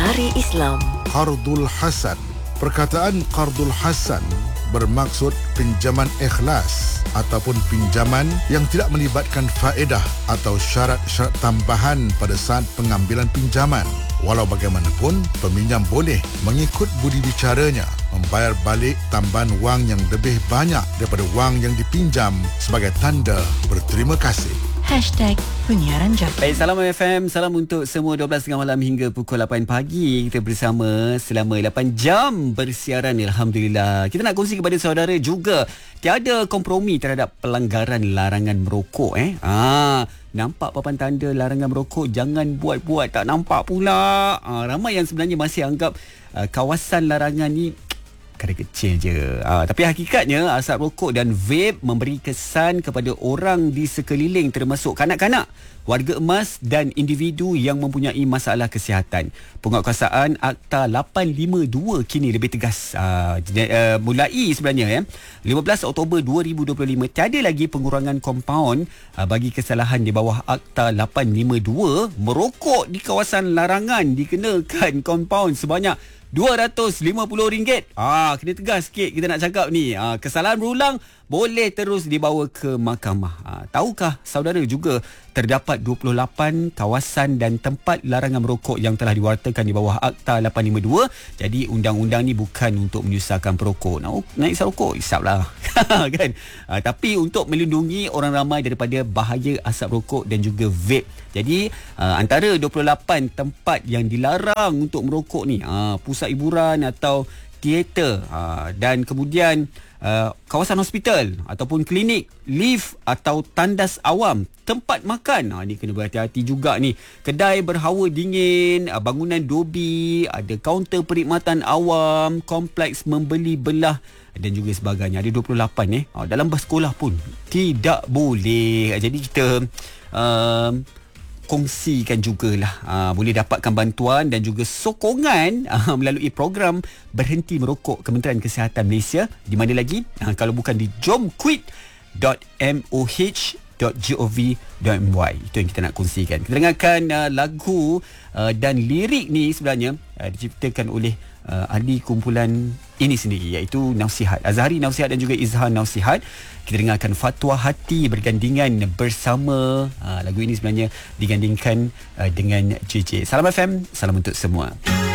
Hari Islam. Qardul Hasan. Perkataan Qardul Hasan bermaksud pinjaman ikhlas ataupun pinjaman yang tidak melibatkan faedah atau syarat-syarat tambahan pada saat pengambilan pinjaman. Walau bagaimanapun, peminjam boleh mengikut budi bicaranya membayar balik tambahan wang yang lebih banyak daripada wang yang dipinjam sebagai tanda berterima kasih. Penyiaran Jam. Baik, salam FM. Salam untuk semua 12 tengah malam hingga pukul 8 pagi. Kita bersama selama 8 jam bersiaran. Alhamdulillah. Kita nak kongsi kepada saudara juga, tiada kompromi terhadap pelanggaran larangan merokok. Nampak papan tanda larangan merokok, jangan buat-buat, tak nampak pula. Ramai yang sebenarnya masih anggap kawasan larangan ni kadar kecil je. Tapi hakikatnya asap rokok dan vape memberi kesan kepada orang di sekeliling, termasuk kanak-kanak, warga emas dan individu yang mempunyai masalah kesihatan. Penguatkuasaan Akta 852 kini lebih tegas. Mulai sebenarnya 15 Oktober 2025 tiada lagi pengurangan kompaun bagi kesalahan di bawah Akta 852. Merokok di kawasan larangan dikenakan kompaun sebanyak RM250. Kena tegas sikit kita nak cakap ni. Kesalahan berulang boleh terus dibawa ke mahkamah. Tahukah saudara juga terdapat 28 kawasan dan tempat larangan merokok yang telah diwartakan di bawah Akta 852. Jadi undang-undang ni bukan untuk menyusahkan perokok. Nak isap rokok, isaplah. Kan? Tapi untuk melindungi orang ramai daripada bahaya asap rokok dan juga vape. Jadi antara 28 tempat yang dilarang untuk merokok ni, pusat hiburan atau teater, dan kemudian kawasan hospital ataupun klinik, lift atau tandas awam, tempat makan. Ni kena berhati-hati juga ni. Kedai berhawa dingin, bangunan dobi, ada kaunter perkhidmatan awam, kompleks membeli belah dan juga sebagainya. Ada 28 dalam bas sekolah pun tidak boleh. Jadi kita kongsikan jugalah, boleh dapatkan bantuan dan juga sokongan melalui program Berhenti Merokok Kementerian Kesihatan Malaysia. Di mana lagi kalau bukan di jomquit.moh.gov.my. Itu yang kita nak kongsikan. Kita dengarkan lagu dan lirik ni sebenarnya diciptakan oleh ahli kumpulan ini sendiri, iaitu Nausihat, Azhari Nausihat dan juga Izhar Nausihat. Kita dengarkan Fatwa Hati bergandingan bersama. Lagu ini sebenarnya digandingkan dengan JJ. Salam FM, salam untuk semua.